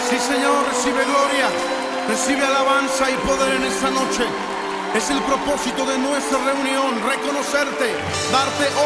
Sí, Señor, recibe gloria, recibe alabanza y poder en esta noche. Es el propósito de nuestra reunión, reconocerte, darte